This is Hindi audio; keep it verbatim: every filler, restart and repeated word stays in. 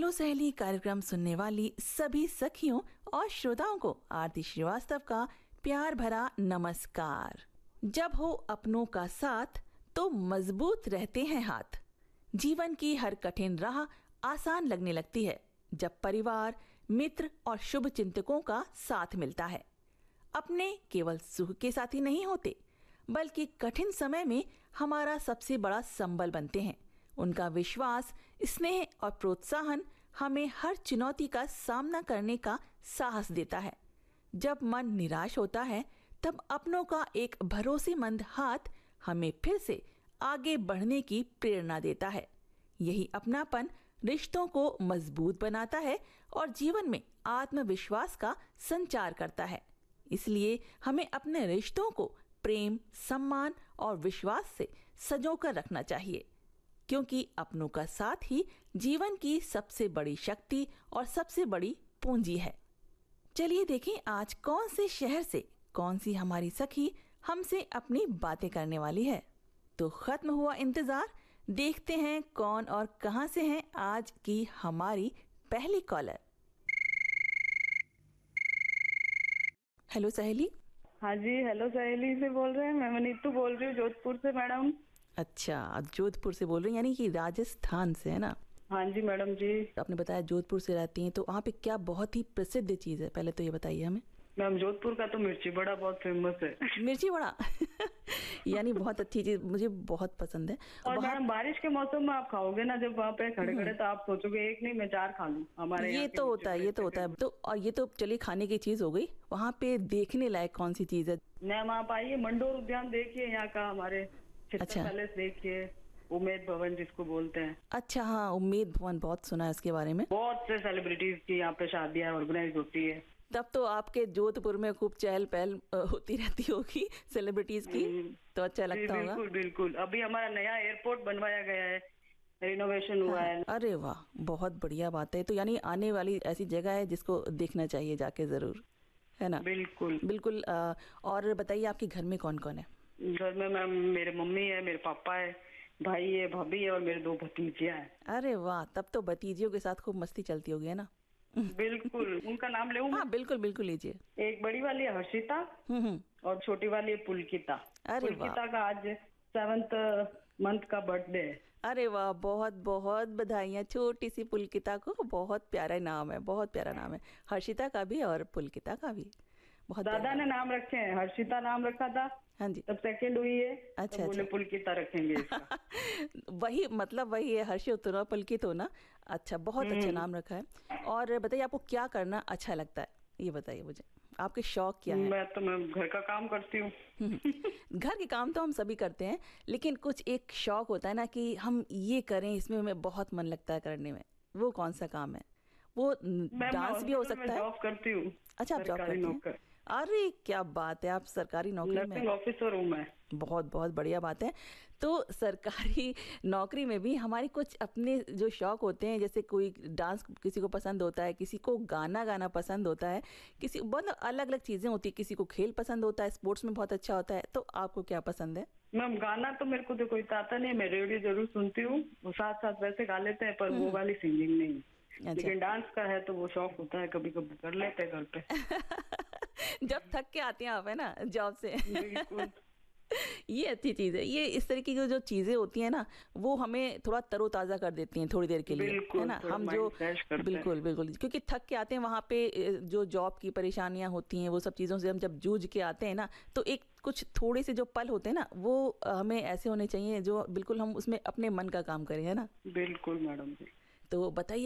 हेलो सहेली कार्यक्रम सुनने वाली सभी सखियों और श्रोताओं को आरती श्रीवास्तव का प्यार भरा नमस्कार। जब हो अपनों का साथ तो मजबूत रहते हैं हाथ। जीवन की हर कठिन राह आसान लगने लगती है जब परिवार, मित्र और शुभ चिंतकों का साथ मिलता है। अपने केवल सुख के साथी नहीं होते बल्कि कठिन समय में हमारा सबसे बड़ा संबल बनते हैं। उनका विश्वास, स्नेह और प्रोत्साहन हमें हर चुनौती का सामना करने का साहस देता है। जब मन निराश होता है तब अपनों का एक भरोसेमंद हाथ हमें फिर से आगे बढ़ने की प्रेरणा देता है। यही अपनापन रिश्तों को मजबूत बनाता है और जीवन में आत्मविश्वास का संचार करता है। इसलिए हमें अपने रिश्तों को प्रेम, सम्मान और विश्वास से संजोकर रखना चाहिए, क्योंकि अपनों का साथ ही जीवन की सबसे बड़ी शक्ति और सबसे बड़ी पूंजी है। चलिए देखें आज कौन से शहर से कौन सी हमारी सखी हमसे अपनी बातें करने वाली है। तो खत्म हुआ इंतजार, देखते हैं कौन और कहां से हैं आज की हमारी पहली कॉलर। हेलो सहेली। हाँ जी, हेलो सहेली से बोल रहे हैं। मैं नीतू बोल रही हूँ जोधपुर से मैडम। अच्छा, जोधपुर से बोल रही हैं, यानी कि राजस्थान से, है ना? हाँ जी मैडम जी। आपने बताया जोधपुर से रहती हैं, तो वहाँ पे क्या बहुत ही प्रसिद्ध चीज है, पहले तो ये बताइए हमें। मैम जोधपुर का तो मिर्ची बड़ा बहुत फेमस है। मिर्ची बड़ा यानी बहुत अच्छी चीज, मुझे बहुत पसंद है। और मैडम बारिश के मौसम में आप खाओगे ना जब वहाँ पे खड़े खड़े, तो आप सोचोगे एक नहीं मैं चार खा लूं। हमारे ये तो होता है, ये तो होता है। तो और ये तो चलिए खाने की चीज हो गई। वहाँ पे देखने लायक कौन सी चीज है? मैम आप आइए, मंडोर उद्यान देखिए यहाँ का, हमारे अच्छा। पैलेस देखिए, उम्मीद भवन जिसको बोलते हैं। अच्छा, हाँ, उम्मीद भवन बहुत सुना है इसके बारे में। बहुत से सेलिब्रिटीज की यहाँ पे शादियाँ ऑर्गेनाइज होती है। तब तो आपके जोधपुर में खूब चहल पहल होती रहती होगी सेलिब्रिटीज की, तो अच्छा लगता होगा। बिल्कुल बिल्कुल। अभी हमारा नया एयरपोर्ट बनवाया गया है, रिनोवेशन हुआ है। अरे वाह, बहुत बढ़िया बात है। तो यानी आने वाली ऐसी जगह है जिसको देखना चाहिए जाके जरूर, है ना? बिल्कुल बिल्कुल। और बताइए आपके घर में कौन कौन है? घर में मैम मेरे मम्मी है, मेरे पापा है, भाई है, भाभी है और मेरे दो भतीजियां हैं। अरे वाह, तब तो भतीजियों के साथ खूब मस्ती चलती होगी, है ना? बिल्कुल। उनका नाम ले? हाँ बिल्कुल बिल्कुल लीजिए। एक बड़ी वाली है हर्षिता हम्म और छोटी वाली है पुलकिता। अरे पुलकिता का आज सेवंथ मंथ का बर्थडे है। अरे वाह, बहुत बहुत बधाइयाँ छोटी सी पुलकिता को। बहुत प्यारा नाम है, बहुत प्यारा नाम है, हर्षिता का भी और पुलकिता का भी। बहुत दादा ने नाम रखे हैं, हर्षिता नाम रखा था। हाँ जी। तब सेकंड हुई है। अच्छा, तो बोले अच्छा। पुलकिता रखेंगे इसका। वही मतलब वही है, हर्षित होना, पुलकित होना। अच्छा, बहुत अच्छा नाम रखा है। और बताइए आपको क्या करना अच्छा लगता है, ये बताइए मुझे, आपके शौक क्या है? मैं तो मैं घर का काम करती हूँ। घर के काम तो हम सभी करते हैं, लेकिन कुछ एक शौक होता है ना कि हम ये करें, इसमें हमें बहुत मन लगता है करने में। वो कौन सा काम है? वो डांस भी हो सकता है। जॉब करती हूँ। अच्छा, आप जॉब करती हैं? अरे क्या बात है, आप सरकारी नौकरी में? नर्सिंग ऑफिसर हूँ मैं। बहुत बहुत बढ़िया बात है। तो सरकारी नौकरी में भी हमारी कुछ अपने जो शौक होते हैं, जैसे कोई डांस किसी को पसंद होता है, किसी को गाना गाना पसंद होता है, किसी बहुत अलग अलग चीजें होती है, किसी को खेल पसंद होता है, स्पोर्ट्स में बहुत अच्छा होता है। तो आपको क्या पसंद है? मैम गाना तो मेरे को तो कोई आता नहीं, मैं रेडियो जरूर सुनती हूँ, वो साथ साथ वैसे गा लेते हैं, पर वो वाली सिंगिंग नहीं। अच्छा। लेकिन डांस का है तो वो शौक होता है, कभी कभी कर लेते हैं घर पे। जब थक के आते हैं आप, है ना, जॉब से। बिल्कुल। ये अच्छी चीज है। ये इस तरीके की जो चीजें होती है ना, वो हमें थोड़ा तरोताजा कर देती हैं थोड़ी देर के लिए, है ना? हम जो बिल्कुल बिल्कुल, क्योंकि थक के आते हैं, वहाँ पे जो जॉब की परेशानियां होती हैं, वो सब चीजों से हम जब जूझ के आते हैं ना, तो एक कुछ थोड़े से जो पल होते हैं ना, वो हमें ऐसे होने चाहिए जो बिल्कुल हम उसमें अपने मन का काम करें, है ना? बिल्कुल मैडम। तो बताइए